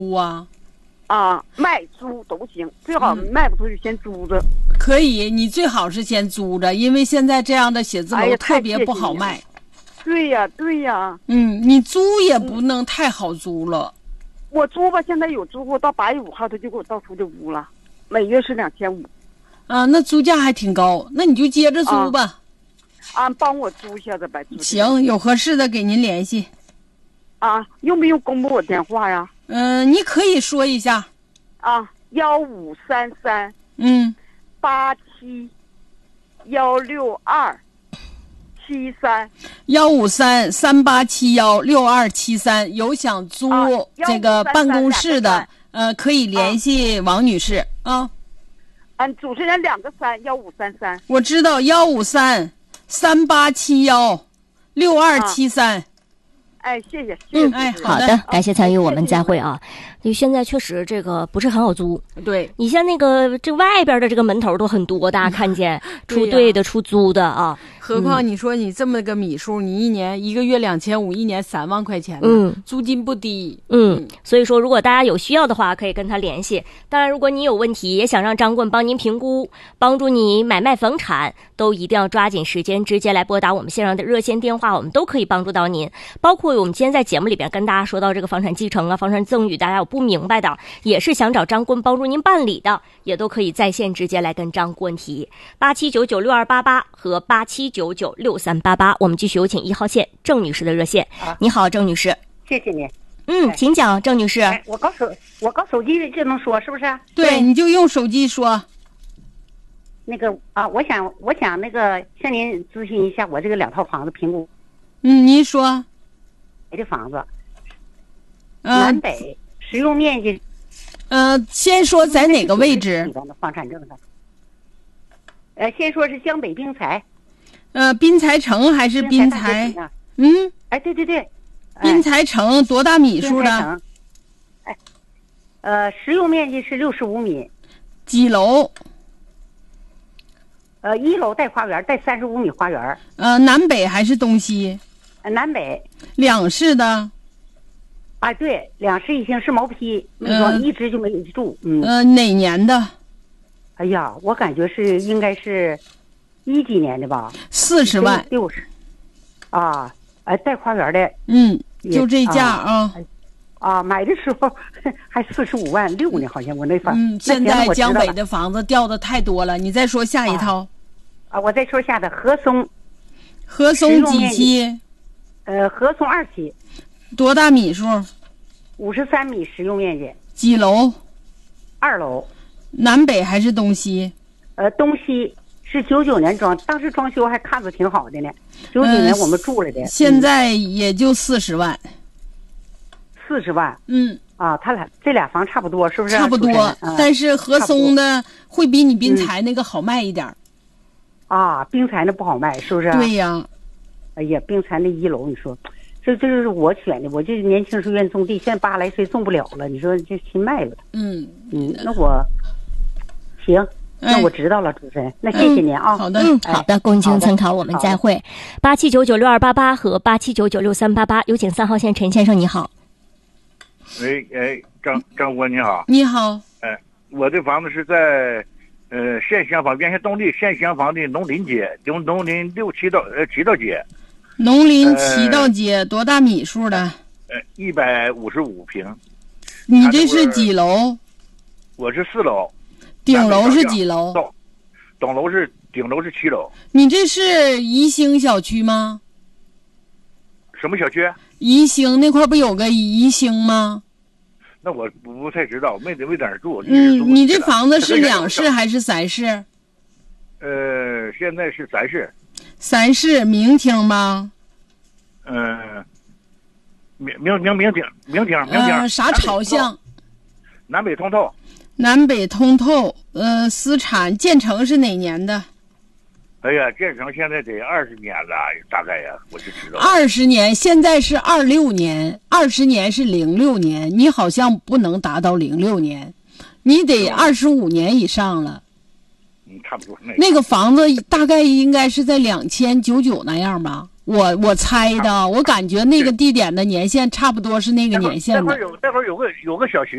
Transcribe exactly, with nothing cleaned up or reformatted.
租啊？ 啊，卖租都行，最好卖不出去先租着。 可以，你最好是先租着，因为现在这样的写字哎呀楼特别不好卖。 对呀，对呀。 嗯，你租也不能太好租了。 我租吧，现在有租户到八月五号他就给我到出这屋了，每月是两千五。 啊，那租价还挺高，那你就接着租吧。 啊，帮我租一下子呗。 行，有合适的给您联系。 啊，用不用公布我电话呀？ 嗯、呃，你可以说一下。 啊，幺五三三， 嗯， 八七幺六二七三， 幺五三三八七幺六二七三。有想租这个办公室的，啊、呃，可以联系王女士啊。 嗯，主持人两个三，幺五三三。 我知道，幺五三三八七幺六二七三。 哎，谢谢，谢谢。 嗯，哎， 好的，感谢参与，我们再会啊。就现在确实这个不是很好租。 对， 你像那个这外边的这个门头都很多，大家看见出对的、出租的啊。 何况你说你这么个米数，你一年一个月两千五，一年三万块钱， 嗯， 租金不低。 嗯，所以说如果大家有需要的话，可以跟他联系。当然，如果你有问题，也想让张棍帮您评估，帮助你买卖房产，都一定要抓紧时间，直接来拨打我们线上的热线电话，我们都可以帮助到您。包括我们今天在节目里边跟大家说到这个房产继承啊、房产赠与，大家有不明白的，也是想找张棍帮助您办理的，也都可以在线直接来跟张棍提。八七九九六二八八和八七九九六三八八，我们继续有请一号线郑女士的热线。 啊、 你好，郑女士。 谢谢你。 嗯，哎、请讲，郑女士。 哎、我搞手，我搞手机就能说，是不是？ 对，对你就用手机说。 那个啊，我想，我想那个向您咨询一下，我这个两套房子评估。 嗯，您说。 我的房子， 呃、 南北实用面积。 呃，先说在哪个位置？ 房产证的。呃，先说是江北滨财。 呃，滨财城还是滨财？嗯， 哎，对对对。 滨财城多大米数的？哎，呃，实用面积是六十五米。 几楼？ 呃，一楼带花园，带三十五米花园。 呃，南北还是东西？ 呃，南北。 两室的。 啊，对，两室一厅是毛坯，那种、呃、一直就没有住。嗯。 呃，哪年的？ 哎呀，我感觉是应该是一几年的吧。 四十万。 六十。啊，呃，带花园的。 嗯，就这价啊。 啊, 啊，买的时候还四十五万六呢，好像我那房。 嗯，现在江北的房子掉的太多了。你再说下一套。 啊，啊我再说下的和松。 和松几期？ 呃，和松二期。 多大米数？ 五十三米实用面积。 几楼？ 二楼。 南北还是东西？ 呃，东西是九九年装，当时装修还看着挺好的呢。九九年我们住了的。呃、 现在也就四十万。 四十万。 嗯。 啊，他俩这俩房差不多，是不是？ 差不多， 嗯、 但是和松的会比你滨财那个好卖一点。 嗯、啊，滨财那不好卖，是不是？ 对呀。 哎呀，滨财那一楼，你说。这这就是我选的，我就是年轻时候愿种地，现在八来岁种不了了，你说就新卖了。 嗯嗯，那我行，那我知道了，主持人，那谢谢您啊。 嗯、好的， 嗯，好的，供您参考，我们再会。八七九九六二八八和八七九九六三八八，有请三号线陈先生，你好。 喂，哎，张张官你好。 你好。 哎，我的房子是在呃县厢房，原先东丽县厢房的农林街，农农林六七道呃七道街。 农林七道街、呃、多大米数的？ 呃，一百五十五平。 你这是几楼？ 我是四楼。 顶楼是几楼？ 顶楼是顶楼是七楼。 你这是宜兴小区吗？ 什么小区？ 宜兴那块不有个宜兴吗？ 那我不不太知道，没没在那住。 嗯，你这房子是两室还是三室？ 呃，现在是三室。 三室明厅吗？ 嗯、呃，明明明明厅明厅明厅、 呃。啥朝向？ 南北通透。 南北通透。呃，私产建成是哪年的？ 哎呀，建成现在得二十年了，大概呀，我就知道。 二十年，现在是二六年，二十年是零六年，你好像不能达到零六年，你得二十五年以上了。 嗯，差不多。那个、 那个房子大概应该是在两千九九那样吧， 我我猜的，我感觉那个地点的年限差不多是那个年限的。 那会儿有那会儿有个有个小学。